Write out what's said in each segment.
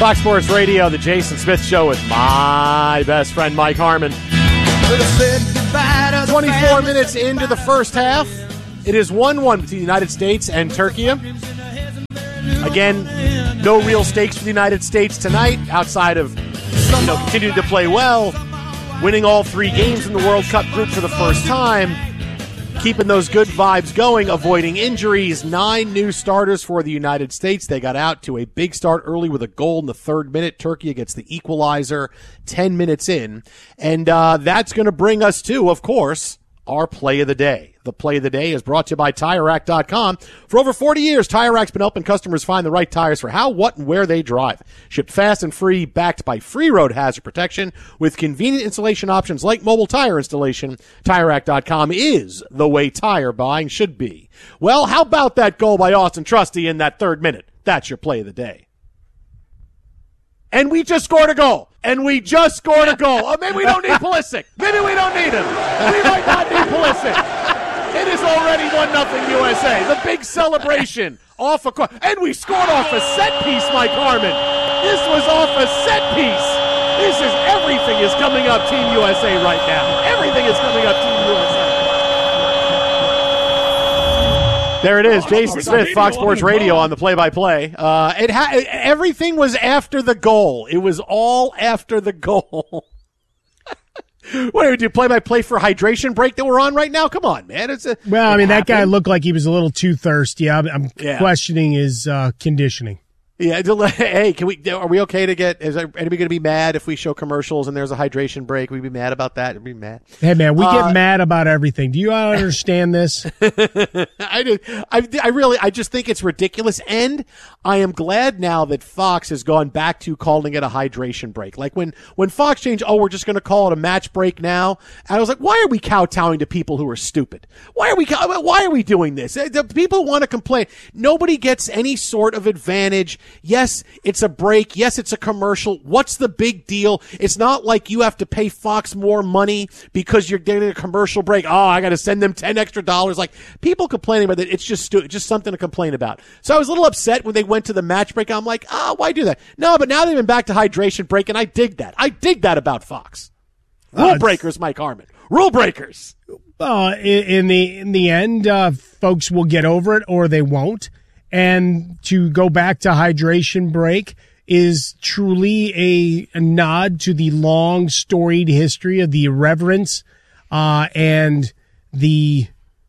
Fox Sports Radio, the Jason Smith Show with my best friend Mike Harmon. 24 minutes into the first half. It is 1-1 between the United States and Turkey. Again, no real stakes for the United States tonight outside of continuing to play well, winning all 3 games in the World Cup group for the first time, keeping those good vibes going, avoiding injuries. 9 new starters for the United States. They got out to a big start early with a goal in the 3rd minute. Turkey gets the equalizer 10 minutes in. And that's going to bring us to, of course, our play of the day. The play of the day is brought to you by TireRack.com. For over 40 years, TireRack's been helping customers find the right tires for how, what, and where they drive. Shipped fast and free, backed by free road hazard protection with convenient installation options like mobile tire installation. TireRack.com is the way tire buying should be. Well, how about that goal by Austin Trusty in that 3rd minute? That's your play of the day. And we just scored a goal. Oh, maybe we don't need Pulisic. Maybe we don't need him. We might not need Pulisic. It is already 1-0 USA. The big celebration off a and we scored off a set piece, Mike Harmon. This was off a set piece. Everything is coming up Team USA right now. Everything is coming up Team USA. There it is, Jason Smith, Fox Sports Radio on the play-by-play. Everything was after the goal. It was all after the goal. What do we do? Play-by-play for hydration break that we're on right now? Come on, man! That guy looked like he was a little too thirsty. I'm questioning his conditioning. Yeah. Hey, are we okay to is anybody going to be mad if we show commercials and there's a hydration break? We'd be mad about that. We'd be mad. Hey, man, we get mad about everything. Do you understand this? I do. I just think it's ridiculous. And I am glad now that Fox has gone back to calling it a hydration break. Like when Fox changed, we're just going to call it a match break now. And I was like, why are we kowtowing to people who are stupid? Why are we doing this? The people want to complain. Nobody gets any sort of advantage. Yes, it's a break. Yes, it's a commercial. What's the big deal? It's not like you have to pay Fox more money because you're getting a commercial break. Oh, I got to send them $10 extra. Like, people complaining about it. It's just just something to complain about. So I was a little upset when they went to the match break. I'm like, why do that? No, but now they've been back to hydration break, and I dig that. I dig that about Fox. Rule breakers, Mike Harmon. Rule breakers. In the end, folks will get over it or they won't. And to go back to hydration break is truly a nod to the long storied history of the irreverence and the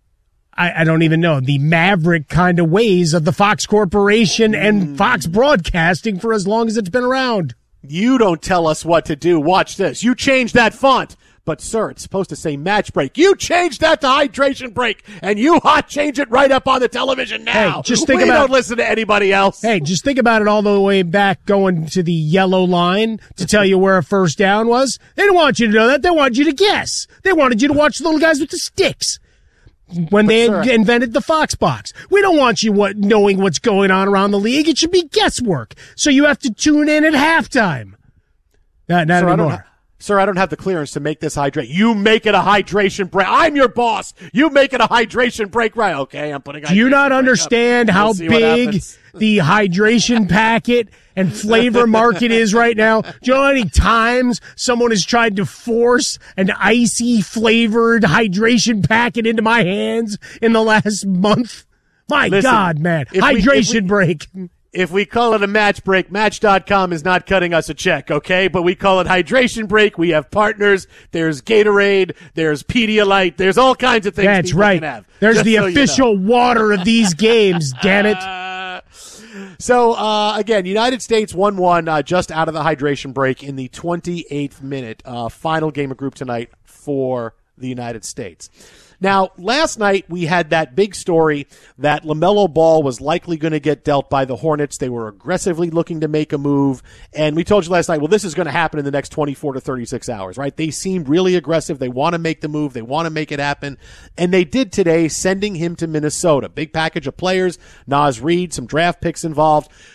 I don't even know, the maverick kind of ways of the Fox Corporation and Fox Broadcasting for as long as it's been around. You don't tell us what to do. Watch this. You change that font. But, sir, it's supposed to say match break. You changed that to hydration break, and you hot change it right up on the television now. Hey, we don't listen to anybody else. Hey, just think about it all the way back going to the yellow line to tell you where a first down was. They didn't want you to know that. They wanted you to guess. They wanted you to watch the little guys with the sticks when they invented the Fox box. We don't want you knowing what's going on around the league. It should be guesswork. So you have to tune in at halftime. Not anymore. Sir, I don't have the clearance to make this hydrate. You make it a hydration break. I'm your boss. You make it a hydration break, right? Okay, I'm putting. Do you not understand how big the hydration packet and flavor market is right now? Do you know how many times someone has tried to force an icy flavored hydration packet into my hands in the last month? Listen, God, man. Hydration break. If we call it a match break, Match.com is not cutting us a check, okay? But we call it hydration break. We have partners. There's Gatorade. There's Pedialyte. There's all kinds of things. That's right. Can have, there's the official water of these games, damn it. So, again, United States 1-1 just out of the hydration break in the 28th minute. Final game of group tonight for the United States. Now, last night we had that big story that LaMelo Ball was likely going to get dealt by the Hornets. They were aggressively looking to make a move. And we told you last night, well, this is going to happen in the next 24 to 36 hours, right? They seemed really aggressive. They want to make the move. They want to make it happen. And they did today, sending him to Minnesota. Big package of players, Naz Reid, some draft picks involved.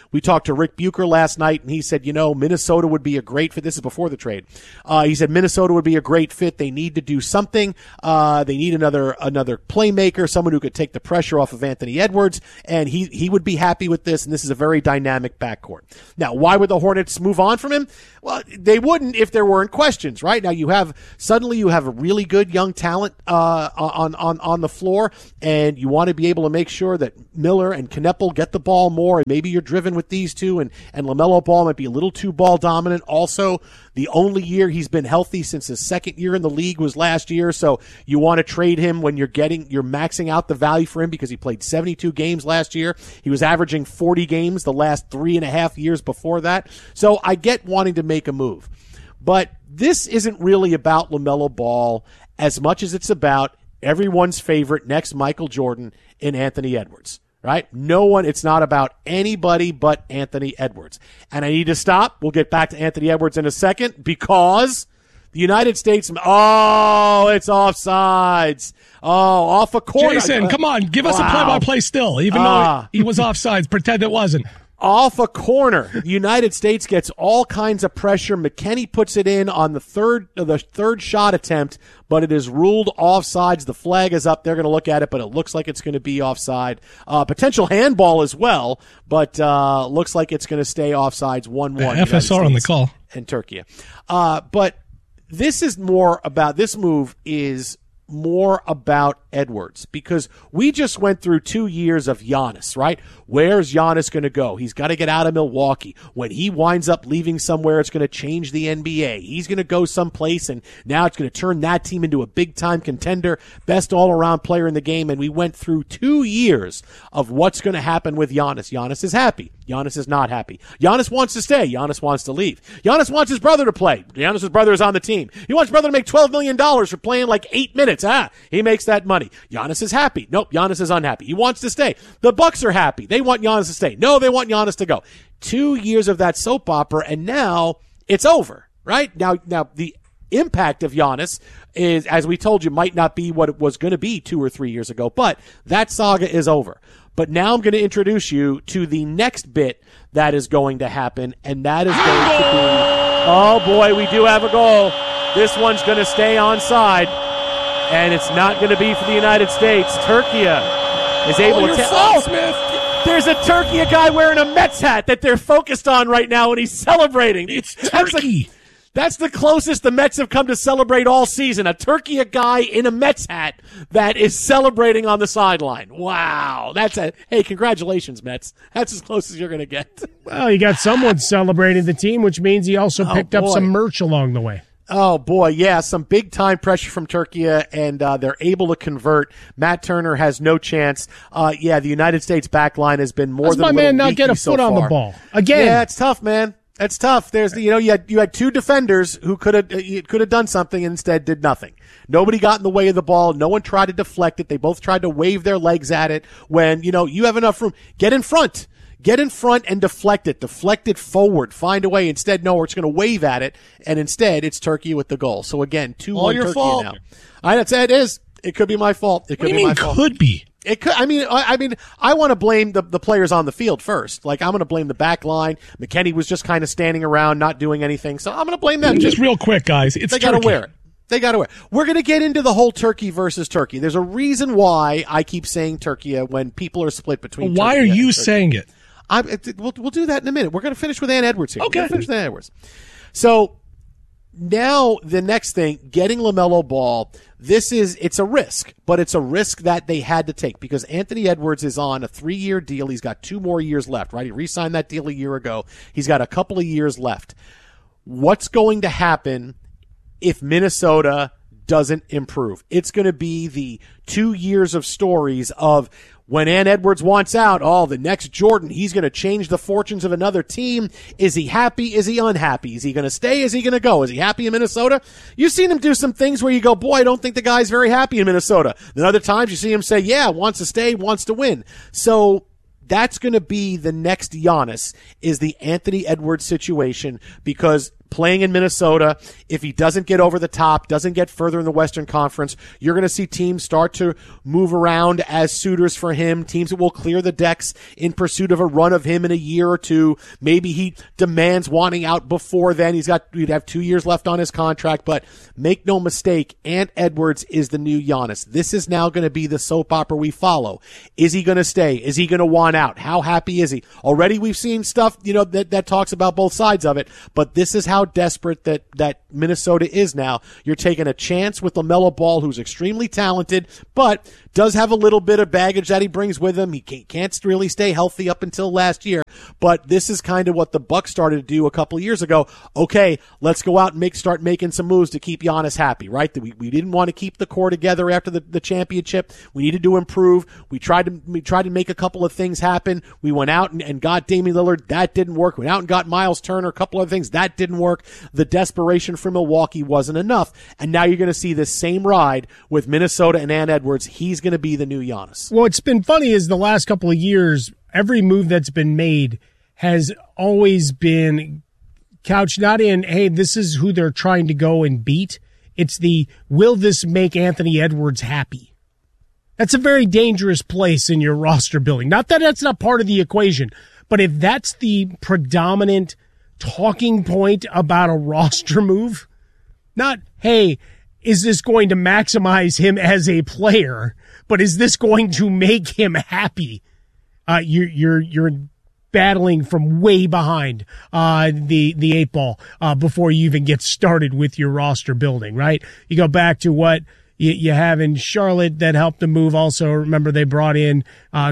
We talked to Rick Bucher last night, and he said, Minnesota would be a great fit. This is before the trade. He said Minnesota would be a great fit. They need to do something. They need another playmaker, someone who could take the pressure off of Anthony Edwards, and he would be happy with this, and this is a very dynamic backcourt. Now, why would the Hornets move on from him? Well, they wouldn't if there weren't questions, right? Now you have a really good young talent on the floor, and you want to be able to make sure that Miller and Kneppel get the ball more, and maybe you're driven with these two, and LaMelo Ball might be a little too ball dominant. Also, the only year he's been healthy since his second year in the league was last year, so you want to trade him when you're maxing out the value for him because he played 72 games last year. He was averaging 40 games the last 3.5 years before that. So I get wanting to make a move. But this isn't really about LaMelo Ball as much as it's about everyone's favorite next Michael Jordan in Anthony Edwards. Right? It's not about anybody but Anthony Edwards. And I need to stop. We'll get back to Anthony Edwards in a second because the United States, it's offsides. Oh, off a corner. Jason, come on, give us a play-by-play still, even though he was offsides. Pretend it wasn't. Off a corner. The United States gets all kinds of pressure. McKinney puts it in on the third shot attempt, but it is ruled offsides. The flag is up. They're going to look at it, but it looks like it's going to be offside. Potential handball as well, but looks like it's going to stay offsides 1-1. FSR on the call. And Turkey. But this move is more about Edwards because we just went through 2 years of Giannis, right? Where's Giannis going to go? He's got to get out of Milwaukee. When he winds up leaving somewhere, it's going to change the NBA. He's going to go someplace, and now it's going to turn that team into a big-time contender, best all-around player in the game, and we went through 2 years of what's going to happen with Giannis. Giannis is happy. Giannis is not happy. Giannis wants to stay. Giannis wants to leave. Giannis wants his brother to play. Giannis' brother is on the team. He wants his brother to make $12 million for playing like 8 minutes. He makes that money. Giannis is happy. Nope, Giannis is unhappy. He wants to stay. The Bucks are happy. They want Giannis to stay. No, they want Giannis to go. 2 years of that soap opera, and now it's over, right? Now the impact of Giannis is, as we told you, might not be what it was going to be 2 or 3 years ago, but that saga is over. But now I'm going to introduce you to the next bit that is going to happen, and that is going to be, oh boy, we do have a goal. This one's going to stay onside, and it's not going to be for the United States. Turkey is able to Smith. There's a Turkey guy wearing a Mets hat that they're focused on right now, and he's celebrating. It's Turkey. That's the closest the Mets have come to celebrate all season. A Turkey guy in a Mets hat that is celebrating on the sideline. Wow. Hey, congratulations, Mets. That's as close as you're going to get. Well, you got someone celebrating the team, which means he also picked up some merch along the way. Oh, boy, yeah, some big-time pressure from Turkey, and they're able to convert. Matt Turner has no chance. The United States backline has been more than a little my man not get a foot on the ball. Again. Yeah, it's tough, man. It's tough. There's you had two defenders who could have done something and instead did nothing. Nobody got in the way of the ball. No one tried to deflect it. They both tried to wave their legs at it when, you have enough room. Get in front. Get in front and deflect it. Deflect it forward. Find a way. Instead, no, it's going to wave at it, and instead it's Turkey with the goal. So again, 2-1 Turkey fault. now. It is. It could be my fault. It could be my fault. Could be? It could. I want to blame the players on the field first. Like, I'm going to blame the back line. McKinney was just kind of standing around, not doing anything. So I'm going to blame them. Just real quick, guys. It's they got to wear it. They got to wear it. We're going to get into the whole Turkey versus Turkey. There's a reason why I keep saying Turkey when people are split between. Why are you saying it? We'll do that in a minute. We're going to finish with Ann Edwards here. Okay. We're going to finish with Ann Edwards. So now the next thing, getting LaMelo Ball. It's a risk, but it's a risk that they had to take because Anthony Edwards is on a 3-year deal. He's got 2 more years left, right? He re-signed that deal a year ago. He's got a couple of years left. What's going to happen if Minnesota doesn't improve? It's going to be the 2 years of stories of when Ann Edwards wants out, the next Jordan, he's going to change the fortunes of another team. Is he happy? Is he unhappy? Is he going to stay? Is he going to go? Is he happy in Minnesota? You've seen him do some things where you go, boy, I don't think the guy's very happy in Minnesota. Then other times you see him say, yeah, wants to stay, wants to win. So that's going to be the next Giannis, is the Anthony Edwards situation, because playing in Minnesota, if he doesn't get over the top, doesn't get further in the Western Conference, you're going to see teams start to move around as suitors for him, teams that will clear the decks in pursuit of a run of him in a year or two. Maybe he demands wanting out before then. He'd have 2 years left on his contract, but make no mistake, Ant Edwards is the new Giannis. This is now going to be the soap opera we follow. Is he going to stay? Is he going to want out? How happy is he? Already we've seen stuff, that talks about both sides of it, but this is how desperate that Minnesota is now. You're taking a chance with LaMelo Ball, who's extremely talented, but does have a little bit of baggage that he brings with him. He can't really stay healthy up until last year, but this is kind of what the Bucks started to do a couple of years ago. Okay, let's go out and start making some moves to keep Giannis happy, right? We didn't want to keep the core together after the championship. We needed to improve. We tried to make a couple of things happen. We went out and got Damian Lillard. That didn't work. We went out and got Miles Turner, a couple of things. That didn't work. The desperation for Milwaukee wasn't enough. And now you're going to see this same ride with Minnesota and Ant Edwards. He's going to be the new Giannis. What's been funny is the last couple of years, every move that's been made has always been couched not in, hey, this is who they're trying to go and beat. It's the, will this make Anthony Edwards happy? That's a very dangerous place in your roster building. Not that that's not part of the equation, but if that's the predominant talking point about a roster move, not, hey, is this going to maximize him as a player, but is this going to make him happy? You're battling from way behind the eight ball before you even get started with your roster building, right? You go back to what you have in Charlotte that helped them move. Also, remember they brought in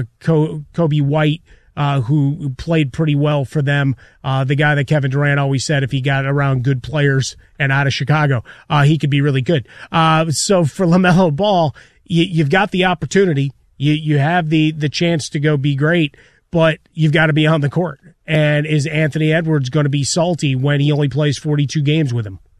Kobe White, who played pretty well for them. The guy that Kevin Durant always said if he got around good players and out of Chicago, he could be really good. So for LaMelo Ball, you've got the opportunity. You have the chance to go be great, but you've got to be on the court. And is Anthony Edwards going to be salty when he only plays 42 games with him?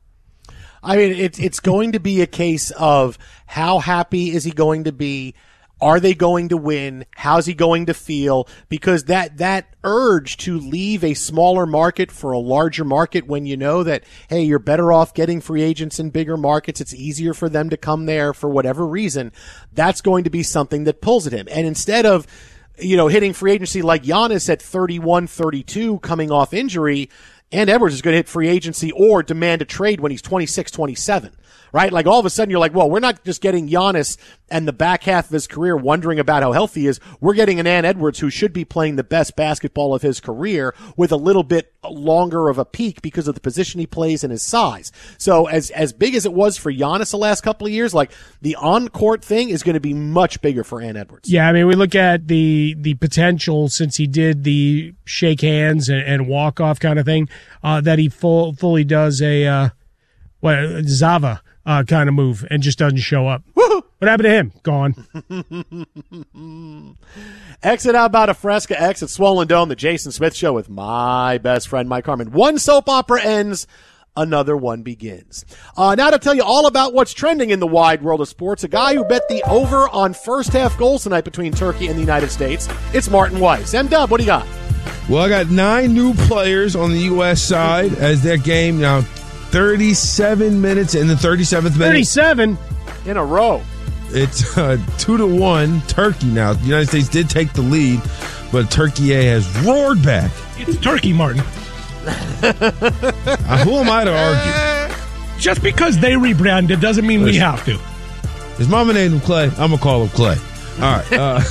I mean, it's going to be a case of how happy is he going to be? Are they going to win? How's he going to feel? Because that urge to leave a smaller market for a larger market when you know that, hey, you're better off getting free agents in bigger markets. It's easier for them to come there for whatever reason. That's going to be something that pulls at him. And instead of, hitting free agency like Giannis at 31, 32 coming off injury, Ant Edwards is going to hit free agency or demand a trade when he's 26, 27. Right? Like all of a sudden you're like, well, we're not just getting Giannis and the back half of his career wondering about how healthy he is. We're getting an Ant Edwards who should be playing the best basketball of his career with a little bit longer of a peak because of the position he plays and his size. So as big as it was for Giannis the last couple of years, like the on-court thing is going to be much bigger for Ant Edwards. Yeah, I mean, we look at the potential since he did the shake hands and walk-off kind of thing, that he fully does a Zava kind of move and just doesn't show up. Woo-hoo! What happened to him? Gone. Exit out about a Fresca, exit Swollen Dome, the Jason Smith Show with my best friend, Mike Harmon. One soap opera ends, another one begins. Now to tell you all about what's trending in the wide world of sports, a guy who bet the over on first half goals tonight between Turkey and the United States, it's Martin Weiss. M-Dub, what do you got? Well, I got 9 new players on the U.S. side as their game now 37 minutes in the 37th minute. 37 in a row. It's 2-1 Turkey now. The United States did take the lead, but Turkey A has roared back. It's Turkey, Martin. Who am I to argue? Just because they rebranded doesn't mean we have to. His mama named him Clay. I'm going to call him Clay. All right.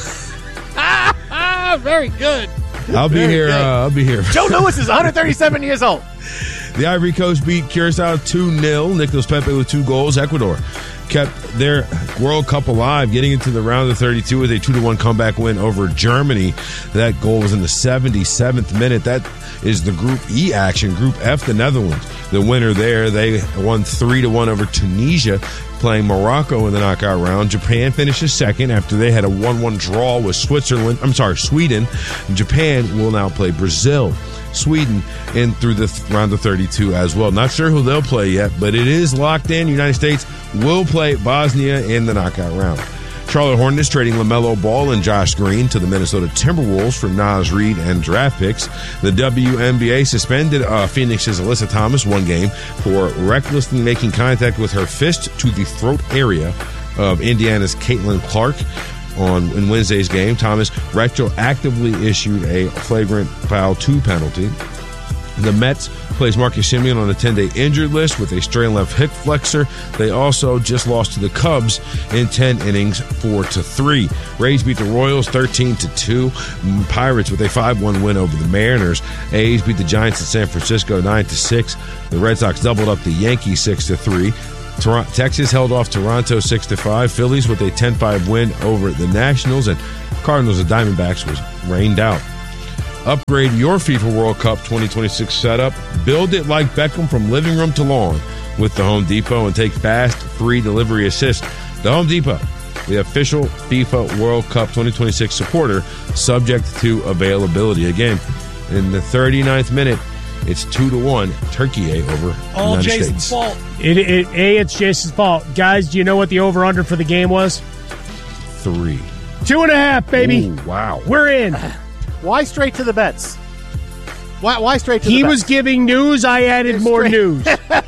Very good. I'll be here. Joe Louis is 137 years old. The Ivory Coast beat Curacao 2-0. Nicolas Pepe with 2 goals. Ecuador kept their World Cup alive, getting into the round of 32 with a 2-1 comeback win over Germany. That goal was in the 77th minute. That is the Group E action. Group F, the Netherlands, the winner there. They won 3-1 over Tunisia, playing Morocco in the knockout round. Japan finishes second after they had a 1-1 draw with Sweden. Japan will now play Brazil. Sweden in through the round of 32 as well. Not sure who they'll play yet, but it is locked in. United States will play Bosnia in the knockout round. Charlotte Hornets trading LaMelo Ball and Josh Green to the Minnesota Timberwolves for Naz Reid and draft picks. The WNBA suspended Phoenix's Alyssa Thomas 1 game for recklessly making contact with her fist to the throat area of Indiana's Caitlin Clark. In Wednesday's game, Thomas retroactively issued a flagrant foul 2 penalty. The Mets plays Marcus Semien on a 10-day injured list with a strained left hip flexor. They also just lost to the Cubs in 10 innings, 4-3. Rays beat the Royals 13-2. Pirates with a 5-1 win over the Mariners. A's beat the Giants in San Francisco 9-6. The Red Sox doubled up the Yankees 6-3. Texas held off Toronto 6-5. Phillies with a 10-5 win over the Nationals, and Cardinals and Diamondbacks was rained out. Upgrade your FIFA World Cup 2026 setup. Build it like Beckham from living room to lawn with the Home Depot and take fast, free delivery assist. The Home Depot, the official FIFA World Cup 2026 supporter, subject to availability. Again, in the 39th minute, it's 2-1 Turkey over all United Jason's States. fault. It's Jason's fault. Guys, do you know what the over-under for the game was? 3. 2.5, baby. Ooh, wow. We're in. Why straight to the bets? Why straight to the bets? He was giving news. I added more news.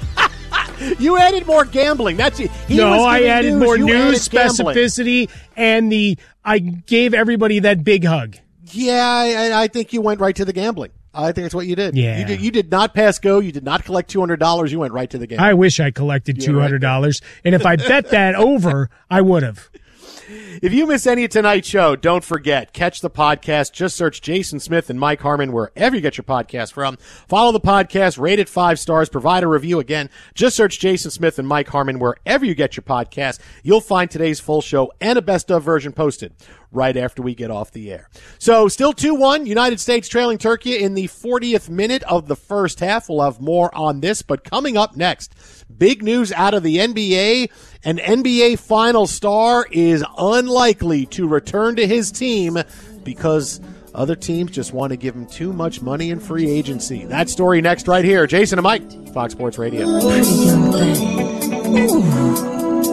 You added more gambling. I added more news, gambling. specificity, and I gave everybody that big hug. Yeah, I think you went right to the gambling. I think that's what you did. Yeah. You did not pass go. You did not collect $200. You went right to the gambling. I wish I collected $200, and if I bet that over, I would have. If you miss any of tonight's show, don't forget, catch the podcast. Just search Jason Smith and Mike Harmon wherever you get your podcast from. Follow the podcast, rate it 5 stars, provide a review. Again, just search Jason Smith and Mike Harmon wherever you get your podcast. You'll find today's full show and a best of version posted right after we get off the air. So still 2-1, United States trailing Turkey in the 40th minute of the first half. We'll have more on this, but coming up next, big news out of the NBA. An NBA final star is unlikely to return to his team because other teams just want to give him too much money in free agency. That story next right here. Jason and Mike, Fox Sports Radio. Pretty young thing.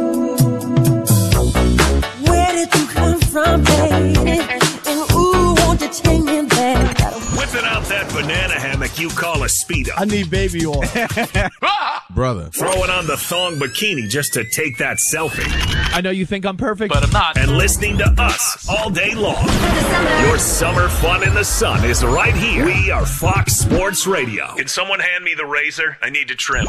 Where did you come from, baby? And ooh, won't you take me back? Whipping out that banana hammock you call a Speedo. I need baby oil. Brother. Throwing on the thong bikini just to take that selfie. I know you think I'm perfect, but I'm not. And listening to us all day long. Your summer fun in the sun is right here. We are Fox Sports Radio. Can someone hand me the razor? I need to trim.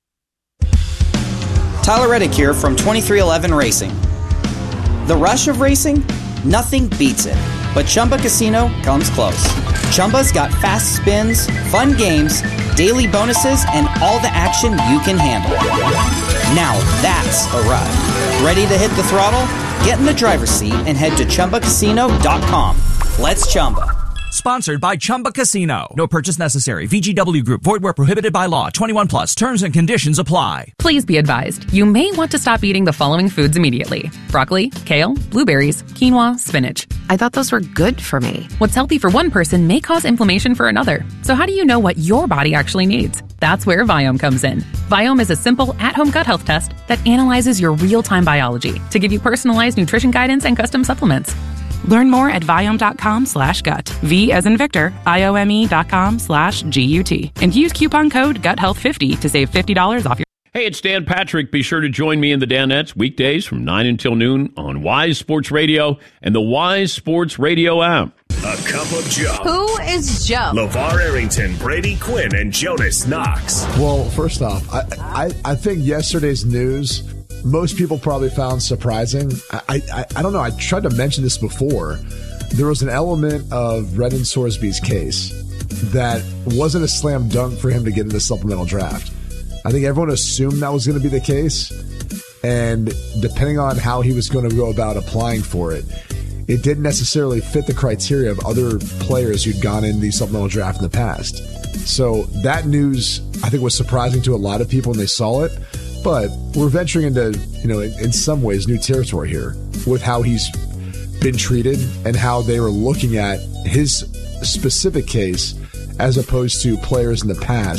Tyler Reddick here from 2311 Racing. The rush of racing? Nothing beats it. But Chumba Casino comes close. Chumba's got fast spins, fun games, daily bonuses, and all the action you can handle. Now that's a ride. Ready to hit the throttle? Get in the driver's seat and head to ChumbaCasino.com. Let's Chumba. Sponsored by Chumba Casino. No purchase necessary. VGW Group. Void where prohibited by law. 21 plus. Terms and conditions apply. Please be advised, you may want to stop eating the following foods immediately. Broccoli, kale, blueberries, quinoa, spinach. I thought those were good for me. What's healthy for one person may cause inflammation for another. So how do you know what your body actually needs? That's where Viome comes in. Viome is a simple, at-home gut health test that analyzes your real-time biology to give you personalized nutrition guidance and custom supplements. Learn more at Viome.com/gut. V as in Victor, IOME.com/GUT. And use coupon code GUTHEALTH50 to save $50 off your... Hey, it's Dan Patrick. Be sure to join me in the Danettes weekdays from 9 until noon on Wise Sports Radio and the Wise Sports Radio app. A Cup of Joe. Who is Joe? LeVar Arrington, Brady Quinn, and Jonas Knox. Well, first off, I think yesterday's news, most people probably found surprising. I don't know. I tried to mention this before. There was an element of Brendan Sorsby's case that wasn't a slam dunk for him to get in the supplemental draft. I think everyone assumed that was going to be the case, and depending on how he was going to go about applying for it, it didn't necessarily fit the criteria of other players who'd gone in the supplemental draft in the past. So that news, I think, was surprising to a lot of people when they saw it, but we're venturing into, in some ways, new territory here with how he's been treated and how they were looking at his specific case as opposed to players in the past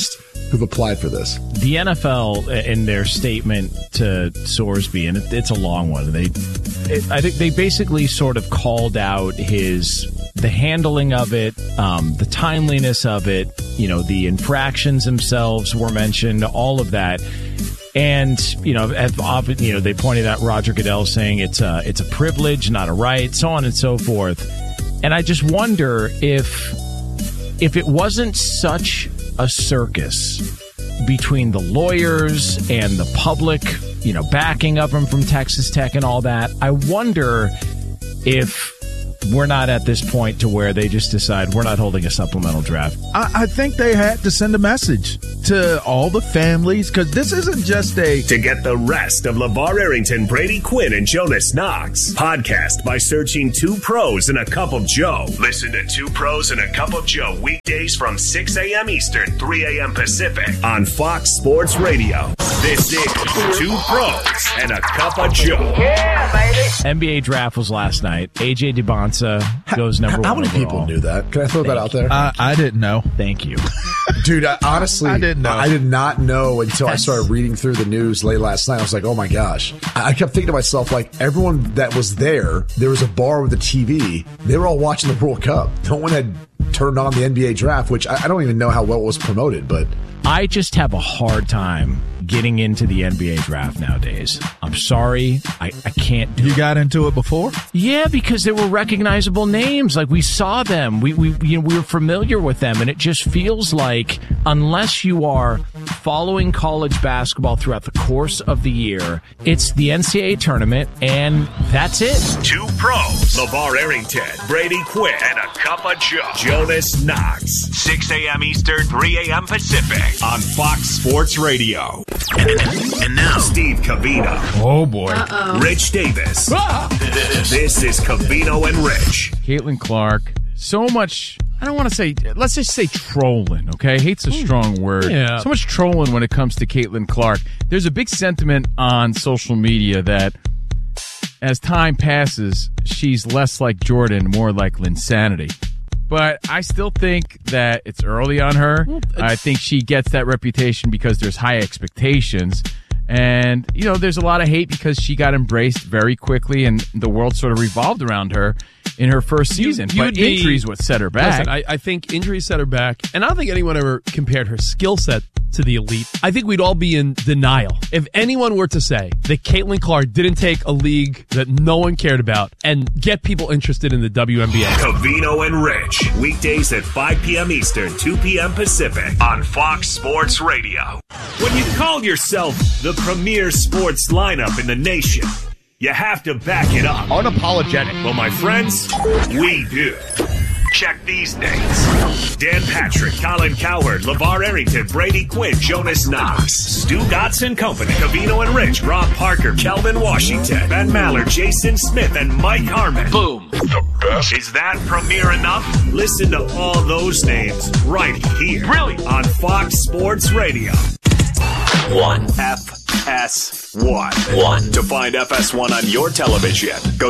who've applied for this. The NFL, in their statement to Sorsby, and it's a long one, I think they basically sort of called out the handling of it, the timeliness of it, the infractions themselves were mentioned, all of that. And, they pointed out Roger Goodell saying it's a privilege, not a right, so on and so forth. And I just wonder if it wasn't such a circus between the lawyers and the public, backing up them from Texas Tech and all that, I wonder if we're not at this point to where they just decide we're not holding a supplemental draft. I think they had to send a message to all the families, because this isn't just To get the rest of LeVar Arrington, Brady Quinn, and Jonas Knox, podcast by searching Two Pros and a Cup of Joe. Listen to Two Pros and a Cup of Joe weekdays from 6 a.m. Eastern, 3 a.m. Pacific on Fox Sports Radio. This is Two Pros and a Cup of Joe. Yeah, baby. NBA draft was last night. AJ DeBonsa goes number 1 How many overall. people knew that? Can I throw that out there? I didn't know. Thank you. Dude, honestly, I didn't know. I did not know until I started reading through the news late last night. I was like, oh my gosh. I kept thinking to myself, like, everyone that was there was a bar with a TV. They were all watching the World Cup. No one had turned on the NBA draft, which I don't even know how well it was promoted, but I just have a hard time getting into the NBA draft nowadays. I'm sorry. I can't do it. You got into it before? Yeah, because there were recognizable names. Like, we saw them. We were familiar with them, and it just feels like unless you are following college basketball throughout the course of the year, it's the NCAA tournament, and that's it. Two Pros, LeVar Arrington, Brady Quinn, and a Cup of Joe. Jonas Knox, 6 a.m. Eastern, 3 a.m. Pacific on Fox Sports Radio. And now, Steve Covino. Oh, boy. Rich Davis. This is Covino and Rich. Caitlin Clark. So much, I don't want to say, let's just say trolling, okay? Hate's a strong word. Yeah. So much trolling when it comes to Caitlin Clark. There's a big sentiment on social media that as time passes, she's less like Jordan, more like Linsanity. But I still think that it's early on her. I think she gets that reputation because there's high expectations. And, there's a lot of hate because she got embraced very quickly and the world sort of revolved around her in her first season. But injuries what set her back. Listen, I think injuries set her back. And I don't think anyone ever compared her skill set to the elite. I think we'd all be in denial if anyone were to say that Caitlin Clark didn't take a league that no one cared about and get people interested in the WNBA. Covino and Rich, weekdays at 5 p.m. Eastern, 2 p.m. Pacific on Fox Sports Radio. When you call yourself the premier sports lineup in the nation, you have to back it up. Unapologetic. Well, my friends, we do. Check these names: Dan Patrick, Colin Cowherd, LeVar Arrington, Brady Quinn, Jonas Knox, Stu Gotts and Company, Covino and Rich, Rob Parker, Kelvin Washington, Ben Maller, Jason Smith, and Mike Harmon. Boom. The best. Is that premier enough? Listen to all those names right here. Really? On Fox Sports Radio. FS1. To find FS1 on your television, go